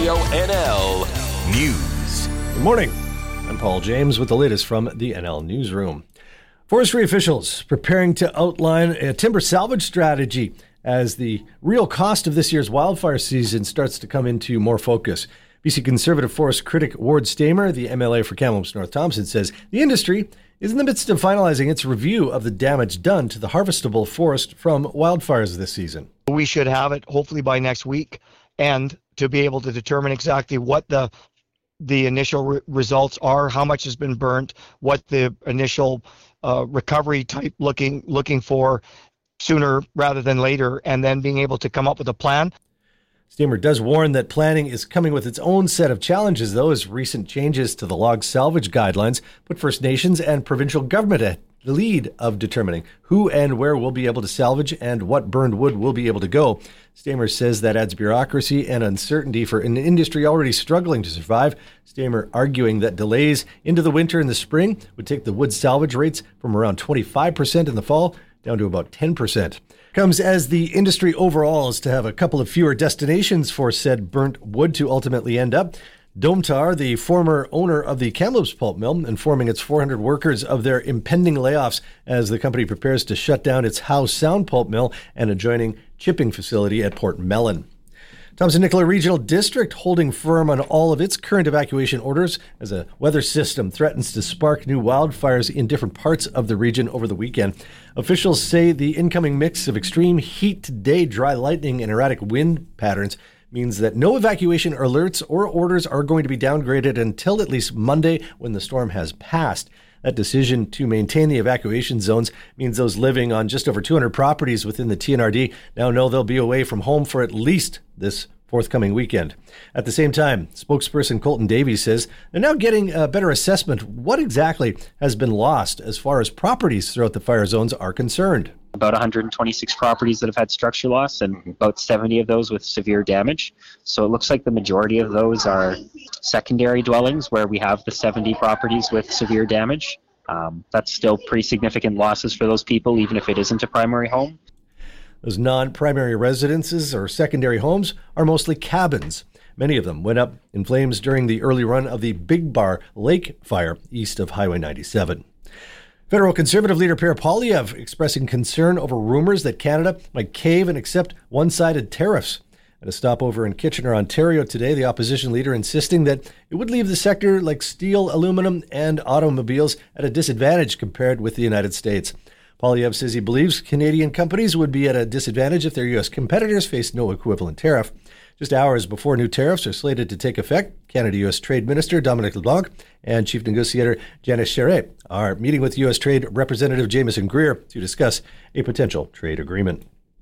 Radio NL News. Good morning. I'm Paul James with the latest from the NL Newsroom. Forestry officials preparing to outline a timber salvage strategy as the real cost of this year's wildfire season starts to come into more focus. BC Conservative Forest critic Ward Stamer, the MLA for Kamloops North Thompson, says the industry is in the midst of finalizing its review of the damage done to the harvestable forest from wildfires this season. We should have it hopefully by next week, and to be able to determine exactly what the initial results are, how much has been burnt, what the initial recovery type looking for sooner rather than later, and then being able to come up with a plan. Stamer does warn that planning is coming with its own set of challenges, though, as recent changes to the log salvage guidelines put First Nations and provincial government at the lead of determining who and where will be able to salvage and what burned wood will be able to go. Stamer says that adds bureaucracy and uncertainty for an industry already struggling to survive. Stamer arguing that delays into the winter and the spring would take the wood salvage rates from around 25% in the fall down to about 10%. Comes as the industry overall is to have a couple of fewer destinations for said burnt wood to ultimately end up. Domtar, the former owner of the Kamloops pulp mill, informing its 400 workers of their impending layoffs as the company prepares to shut down its Howe Sound pulp mill and adjoining chipping facility at Port Mellon. Thompson-Nicola Regional District holding firm on all of its current evacuation orders as a weather system threatens to spark new wildfires in different parts of the region over the weekend. Officials say the incoming mix of extreme heat today, dry lightning, and erratic wind patterns means that no evacuation alerts or orders are going to be downgraded until at least Monday when the storm has passed. That decision to maintain the evacuation zones means those living on just over 200 properties within the TNRD now know they'll be away from home for at least this forthcoming weekend. At the same time, spokesperson Colton Davies says they're now getting a better assessment what exactly has been lost as far as properties throughout the fire zones are concerned. About 126 properties that have had structure loss and about 70 of those with severe damage. So it looks like the majority of those are secondary dwellings where we have the 70 properties with severe damage. That's still pretty significant losses for those people, even if it isn't a primary home. Those non-primary residences or secondary homes are mostly cabins. Many of them went up in flames during the early run of the Big Bar Lake fire east of Highway 97. Federal Conservative leader Pierre Poilievre expressing concern over rumors that Canada might cave and accept one-sided tariffs. At a stopover in Kitchener, Ontario today, the opposition leader insisting that it would leave the sector like steel, aluminum, and automobiles at a disadvantage compared with the United States. Poilievre says he believes Canadian companies would be at a disadvantage if their U.S. competitors faced no equivalent tariff. Just hours before new tariffs are slated to take effect, Canada-U.S. Trade Minister Dominic LeBlanc and Chief Negotiator Janice Charest are meeting with U.S. Trade Representative Jameson Greer to discuss a potential trade agreement.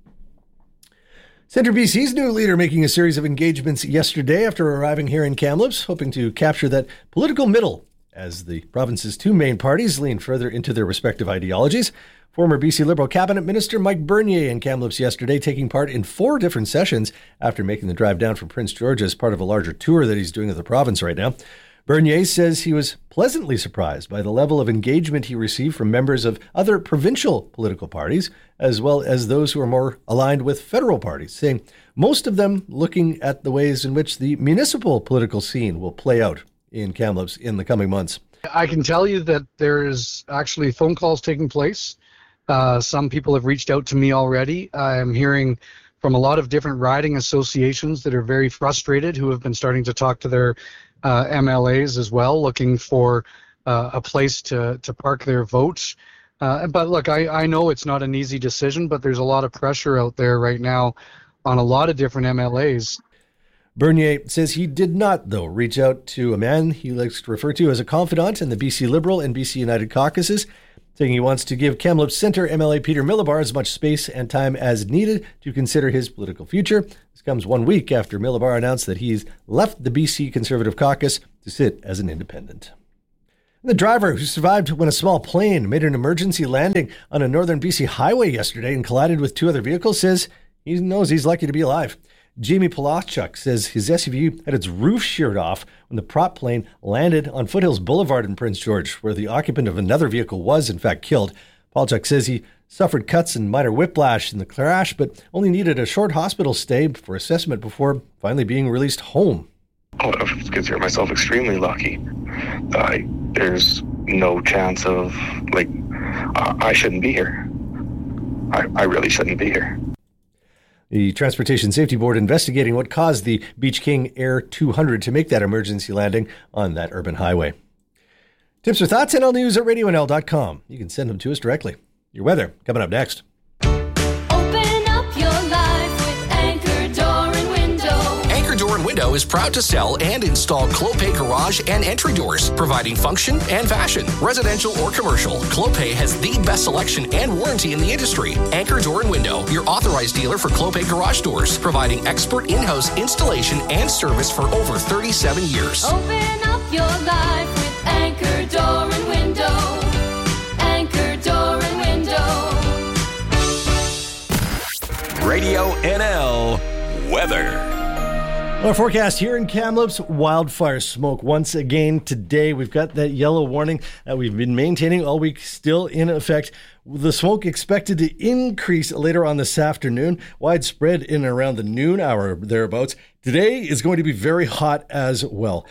Centre BC's new leader making a series of engagements yesterday after arriving here in Kamloops, hoping to capture that political middle as the province's two main parties lean further into their respective ideologies. Former BC Liberal Cabinet Minister Mike Bernier in Kamloops yesterday, taking part in 4 different sessions after making the drive down from Prince George as part of a larger tour that he's doing of the province right now. Bernier says he was pleasantly surprised by the level of engagement he received from members of other provincial political parties, as well as those who are more aligned with federal parties, saying most of them looking at the ways in which the municipal political scene will play out in Kamloops in the coming months. I can tell you that there is actually phone calls taking place. Some people have reached out to me already. I'm hearing from a lot of different riding associations that are very frustrated, who have been starting to talk to their MLAs as well, looking for a place to park their votes. But look, I know it's not an easy decision, but there's a lot of pressure out there right now on a lot of different MLAs. Bernier says he did not, though, reach out to a man he likes to refer to as a confidant in the BC Liberal and BC United caucuses, saying he wants to give Kamloops Centre MLA Peter Millibar as much space and time as needed to consider his political future. This comes 1 week after Millibar announced that he's left the BC Conservative caucus to sit as an independent. The driver who survived when a small plane made an emergency landing on a northern BC highway yesterday and collided with 2 other vehicles says he knows he's lucky to be alive. Jamie Polachuk says his SUV had its roof sheared off when the prop plane landed on Foothills Boulevard in Prince George, where the occupant of another vehicle was, in fact, killed. Polachuk says he suffered cuts and minor whiplash in the crash, but only needed a short hospital stay for assessment before finally being released home. would consider myself extremely lucky. There's no chance of, I shouldn't be here. I really shouldn't be here. The Transportation Safety Board investigating what caused the Beach King Air 200 to make that emergency landing on that urban highway. Tips or thoughts? NLnews@radionl.com. You can send them to us directly. Your weather coming up next. Open up your life with Anchor Door and Window. Anchor Door and Window is proud to sell and install Clopay garage and entry doors, providing function and fashion. Residential or commercial, Clopay has the best selection and warranty in the industry. Anchor Door and Window, your authorized dealer for Clopay garage doors, providing expert in-house installation and service for over 37 years. Open up your life with Anchor Door and Window. Anchor Door and Window. Radio NL weather. Our forecast here in Kamloops, wildfire smoke once again today. We've got that yellow warning that we've been maintaining all week, still in effect. The smoke expected to increase later on this afternoon, widespread in and around the noon hour thereabouts. Today is going to be very hot as well.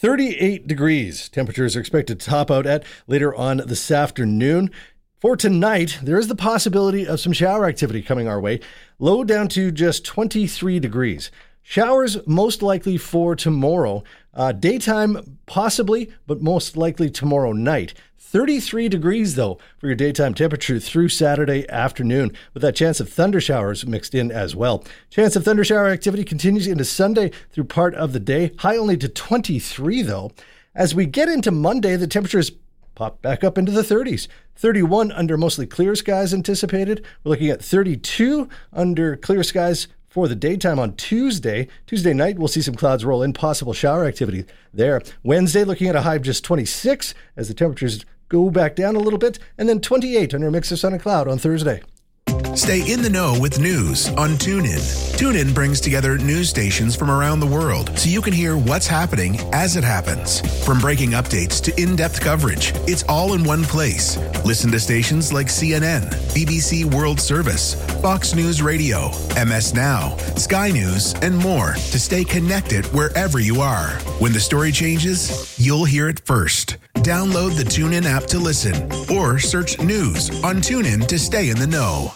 38 degrees temperatures are expected to top out at later on this afternoon. For tonight, there is the possibility of some shower activity coming our way. Low down to just 23 degrees. Showers most likely for tomorrow. Daytime possibly, but most likely tomorrow night. 33 degrees, though, for your daytime temperature through Saturday afternoon, with that chance of thunder showers mixed in as well. Chance of thunder shower activity continues into Sunday through part of the day. High only to 23, though. As we get into Monday, the temperatures pop back up into the 30s. 31 under mostly clear skies anticipated. We're looking at 32 under clear skies for the daytime on Tuesday. Tuesday night, we'll see some clouds roll in, possible shower activity there. Wednesday, looking at a high of just 26 as the temperatures go back down a little bit, and then 28 under a mix of sun and cloud on Thursday. Stay in the know with news on TuneIn. TuneIn brings together news stations from around the world so you can hear what's happening as it happens. From breaking updates to in-depth coverage, it's all in one place. Listen to stations like CNN, BBC World Service, Fox News Radio, MS Now, Sky News, and more to stay connected wherever you are. When the story changes, you'll hear it first. Download the TuneIn app to listen or search news on TuneIn to stay in the know.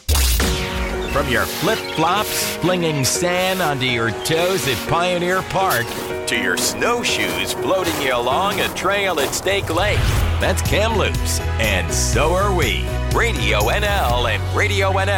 From your flip-flops flinging sand onto your toes at Pioneer Park to your snowshoes floating you along a trail at Stake Lake, that's Kamloops, and so are we. Radio NL and Radio NL.